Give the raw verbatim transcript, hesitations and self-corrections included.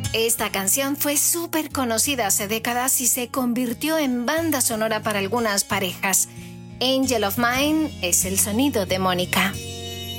Esta canción fue súper conocida hace décadas y se convirtió en banda sonora para algunas parejas. Angel of Mine es el sonido de Mónica.